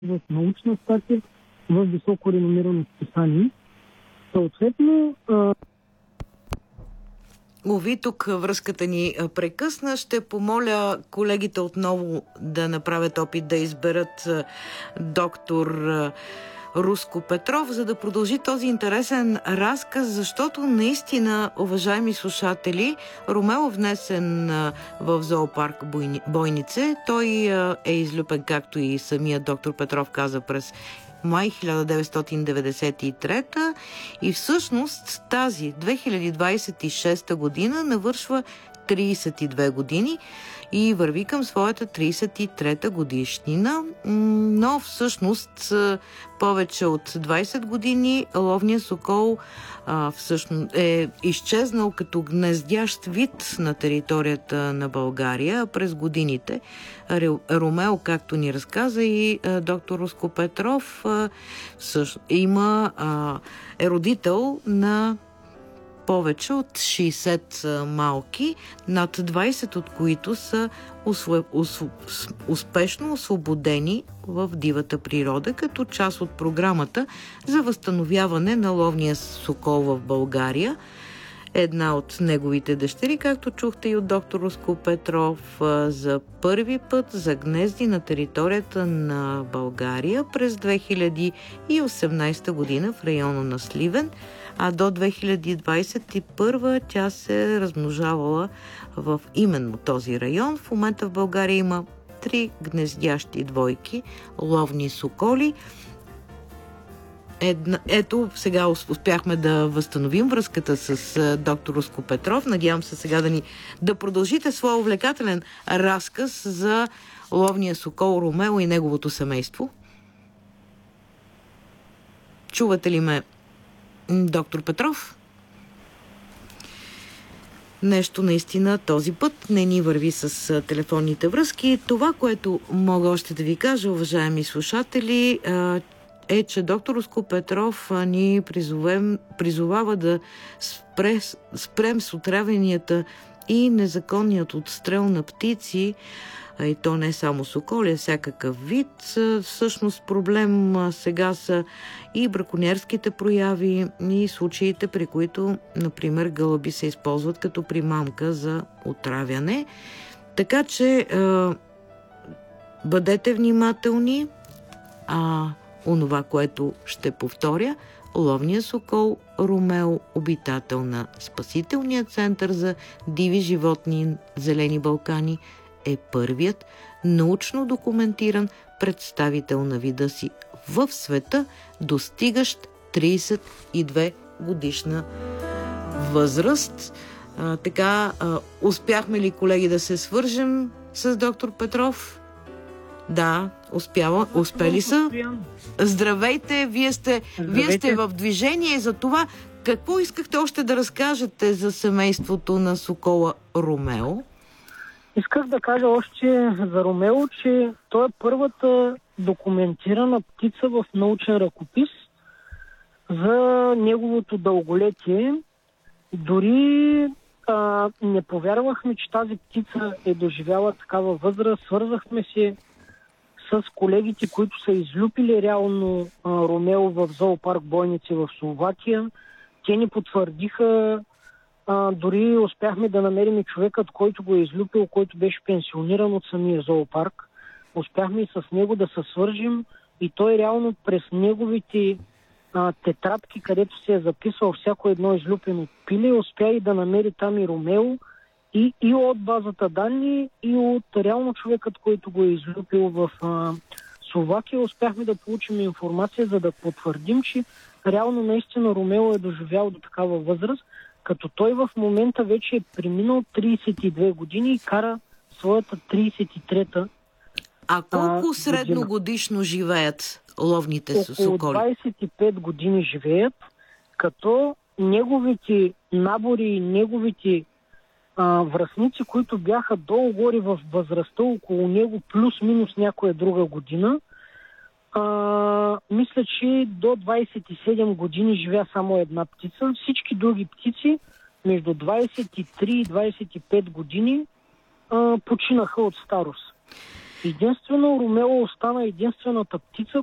в научна статия, в високо реномирано списание. Съответно, Ови, тук връзката ни прекъсна. Ще помоля колегите отново да направят опит да изберат доктор Руско Петров, за да продължи този интересен разказ, защото наистина, уважаеми слушатели, Ромео, внесен в зоопарк Бойнице, той е излюпен, както и самия доктор Петров каза, през май 1993 и всъщност тази 2026 година навършва 32 години и върви към своята 33-та годишнина, но всъщност повече от 20 години ловният сокол всъщност е изчезнал като гнездящ вид на територията на България. През годините Ромео, както ни разказа и доктор Руско Петров, е родител на повече от 60 малки, над 20 от които са успешно освободени в дивата природа, като част от програмата за възстановяване на ловния сокол в България. Една от неговите дъщери, както чухте и от доктор Руско Петров, за първи път загнезди на територията на България през 2018 година в района на Сливен, а до 2021 тя се размножавала в именно този район. В момента в България има 3 гнездящи двойки ловни соколи. Ето, сега успяхме да възстановим връзката с доктор Руско Петров. Надявам се сега да продължите своя увлекателен разказ за ловния сокол Ромео и неговото семейство. Чувате ли ме, доктор Петров? Нещо наистина този път не ни върви с телефонните връзки. Това, което мога още да ви кажа, уважаеми слушатели, е, че доктор Руско Петров ни призовава да спрем с отравянията и незаконният отстрел на птици, и то не само соколи, а всякакъв вид. Всъщност проблем сега са и браконьерските прояви и случаите, при които, например, гълъби се използват като примамка за отравяне. Така че бъдете внимателни. Онова, което ще повторя, ловният сокол Ромео, обитател на Спасителния център за диви животни Зелени Балкани, е първият научно документиран представител на вида си в света, достигащ 32 годишна възраст. Успяхме ли, колеги, да се свържем с доктор Петров? Да, успели са. Здравейте, вие сте в движение. За това, какво искахте още да разкажете за семейството на сокола Ромео? Исках да кажа още за Ромео, че той е първата документирана птица в научен ръкопис за неговото дълголетие. Дори не повярвахме, че тази птица е доживяла такава възраст. Свързахме се с колегите, които са излюпили реално Ромео в зоопарк Бойнице в Словакия. Те ни потвърдиха, дори успяхме да намерим човекът, който го е излюпил, който беше пенсиониран от самия зоопарк. Успяхме и с него да се свържим и той реално през неговите тетрадки, където се е записвал всяко едно излюпено пиле, успя и да намери там и Ромео, и от базата данни, и от реално човекът, който го е излюпил в Словакия. Успяхме да получим информация, за да потвърдим, че реално наистина Ромео е доживял до такава възраст, като той в момента вече е преминал 32 години и кара своята 33-та. А колко средно годишно живеят ловните соколи? Около 25 години живеят, като неговите набори и неговите връстници, които бяха долу-горе в възрастта около него, плюс-минус някоя друга година, мисля, че до 27 години живя само една птица. Всички други птици между 23 и 25 години починаха от старост. Единствено Ромео остана единствената птица,